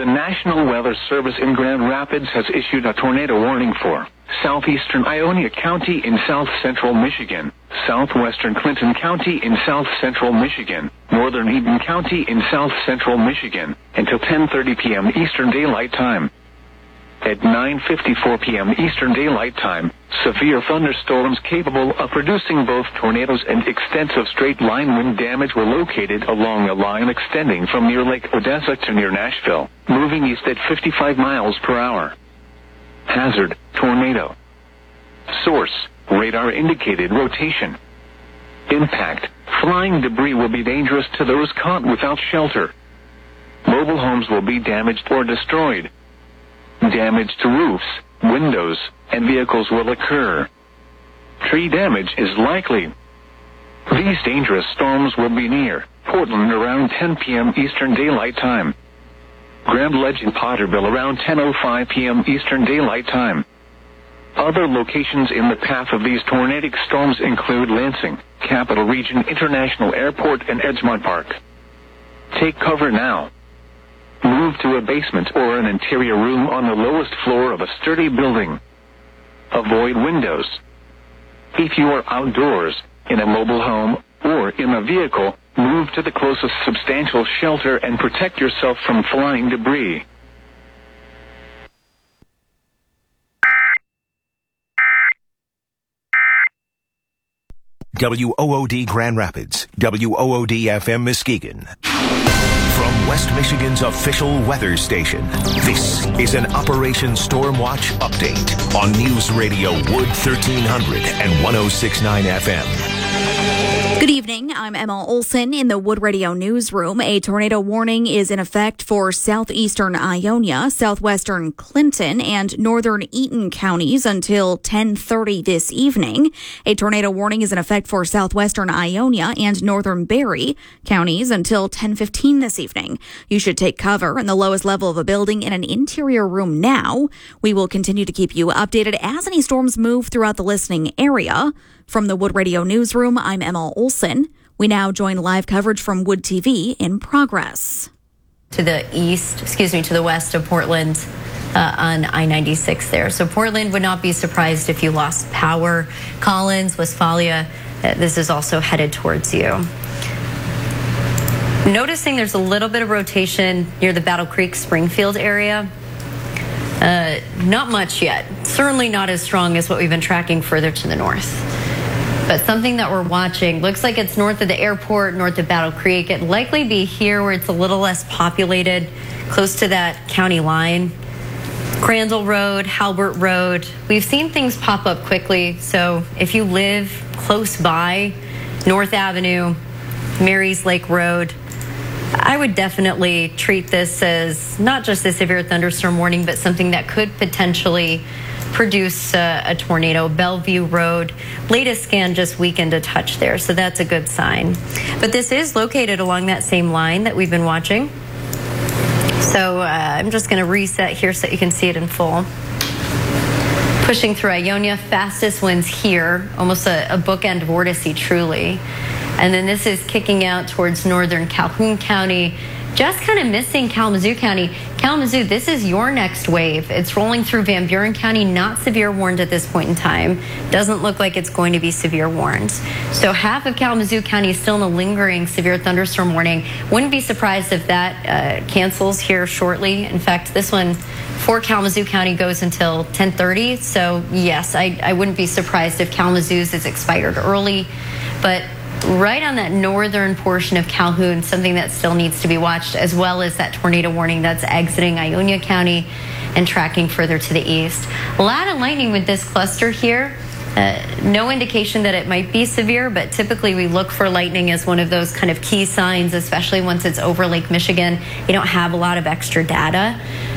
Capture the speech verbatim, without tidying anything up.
National Weather Service in Grand Rapids has issued a tornado warning for southeastern Ionia County in south-central Michigan, southwestern Clinton County in south-central Michigan, northern Eden County in south-central Michigan, until ten thirty p.m. Eastern Daylight Time. At nine fifty-four p.m. Eastern Daylight Time, severe thunderstorms capable of producing both tornadoes and extensive straight-line wind damage were located along a line extending from near Lake Odessa to near Nashville, moving east at fifty-five miles per hour. Hazard, tornado. Source, radar indicated rotation. Impact, flying debris will be dangerous to those caught without shelter. Mobile homes will be damaged or destroyed. Damage to roofs, windows, and vehicles will occur. Tree damage is likely. These dangerous storms will be near Portland around ten p.m. Eastern Daylight Time. Grand Ledge in Potterville around ten oh five p.m. Eastern Daylight Time. Other locations in the path of these tornadic storms include Lansing, Capital Region International Airport, and Edgemont Park. Take cover now. Move to a basement or an interior room on the lowest floor of a sturdy building. Avoid windows. If you are outdoors, in a mobile home, or in a vehicle, move to the closest substantial shelter and protect yourself from flying debris. W O O D Grand Rapids, W O O D F M Muskegon. From West Michigan's official weather station, this is an Operation Stormwatch update on News Radio Wood thirteen hundred and one oh six point nine F M. Good evening. I'm Emma Olson in the Wood Radio newsroom. A tornado warning is in effect for southeastern Ionia, southwestern Clinton, and northern Eaton counties until ten thirty this evening. A tornado warning is in effect for southwestern Ionia and northern Barry counties until ten fifteen this evening. You should take cover in the lowest level of a building in an interior room now. We will continue to keep you updated as any storms move throughout the listening area. From the Wood Radio newsroom, I'm Emma Olson. We now join live coverage from Wood T V in progress. To the east, excuse me, to the west of Portland uh, on I ninety-six there. So Portland would not be surprised if you lost power. Collins, Westphalia, uh, this is also headed towards you. Noticing there's a little bit of rotation near the Battle Creek, Springfield area. Uh, not much yet. Certainly not as strong as what we've been tracking further to the north. But something that we're watching, looks like it's north of the airport, north of Battle Creek. It'd likely be here where it's a little less populated, close to that county line. Crandall Road, Halbert Road. We've seen things pop up quickly. So if you live close by North Avenue, Marys Lake Road, I would definitely treat this as not just a severe thunderstorm warning, but something that could potentially produce a, a tornado. Bellevue Road, latest scan just weakened a touch there, so that's a good sign. But this is located along that same line that we've been watching. So uh, I'm just going to reset here so that you can see it in full. Pushing through Ionia, fastest winds here, almost a, a bookend vortice truly. And then this is kicking out towards northern Calhoun County, just kind of missing Kalamazoo County. Kalamazoo, this is your next wave. It's rolling through Van Buren County, not severe warned at this point in time. Doesn't look like it's going to be severe warned. So half of Kalamazoo County is still in a lingering severe thunderstorm warning. Wouldn't be surprised if that uh, cancels here shortly. In fact, this one for Kalamazoo County goes until ten thirty. So yes, I, I wouldn't be surprised if Kalamazoo's is expired early. But right on that northern portion of Calhoun, something that still needs to be watched, as well as that tornado warning that's exiting Ionia County and tracking further to the east. A lot of lightning with this cluster here. Uh, no indication that it might be severe, but typically we look for lightning as one of those kind of key signs, especially once it's over Lake Michigan. You don't have a lot of extra data.